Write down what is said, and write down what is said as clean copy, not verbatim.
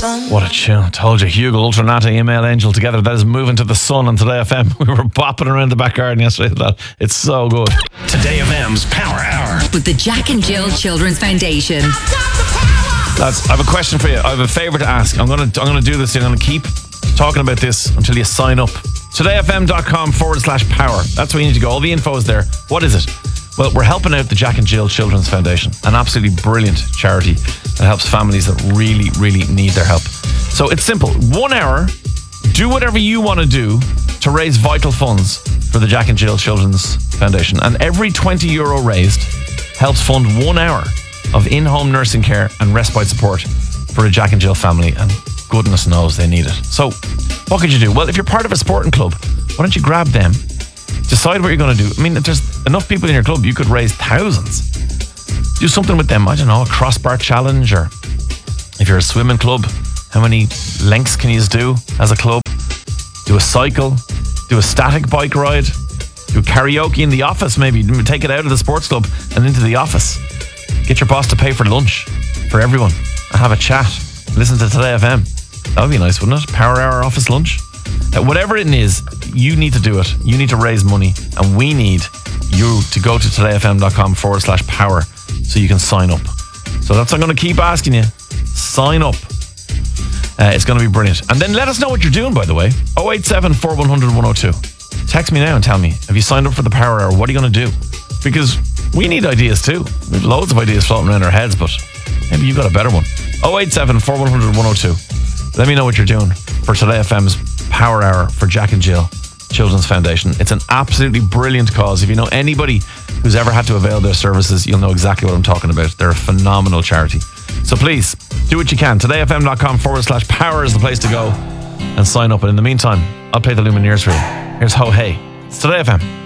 What a tune. Told you, Hugo, Ultranata, Email Angel together. That is Moving to the Sun on Today FM. We were bopping around the back garden yesterday. It's so good. Today FM's Power Hour. With the Jack and Jill Children's Foundation. Lads, I have a question for you. I have a favour to ask. I'm gonna do this. I'm going to keep talking about this until you sign up. todayfm.com/power. That's where you need to go. All the info is there. What is it? Well, we're helping out the Jack and Jill Children's Foundation, an absolutely brilliant charity that helps families that really, really need their help. So it's simple. 1 hour, do whatever you want to do to raise vital funds for the Jack and Jill Children's Foundation. And every €20 raised helps fund 1 hour of in-home nursing care and respite support for a Jack and Jill family. And goodness knows they need it. So what could you do? Well, if you're part of a sporting club, why don't you grab them? Decide what you're going to do. I mean, if there's enough people in your club, you could raise thousands. Do something with them. I don't know, a crossbar challenge, or if you're a swimming club, how many lengths can you do as a club? Do a cycle, do a static bike ride, do karaoke in the office maybe. Take it out of the sports club and into the office. Get your boss to pay for lunch for everyone and have a chat. Listen to Today FM. That would be nice, wouldn't it? Power hour office lunch. Whatever it is, you need to do it. You need to raise money, and we need you to go to todayfm.com/power so you can sign up. So that's what I'm going to keep asking you. Sign up. It's going to be brilliant. And then let us know what you're doing, by the way. 087 4100 102. Text me now and tell me, have you signed up for the Power Hour? What are you going to do? Because we need ideas too. We have loads of ideas floating around our heads, but maybe you've got a better one. 087 4100 102. Let me know what you're doing for Today FM's Power Hour for Jack and Jill Children's Foundation. It's an absolutely brilliant cause. If you know anybody who's ever had to avail their services, you'll know exactly what I'm talking about. They're a phenomenal charity. So please, do what you can. todayfm.com/power is the place to go and sign up. And in the meantime, I'll play the Lumineers for you. Here's Ho Hey. It's Today FM.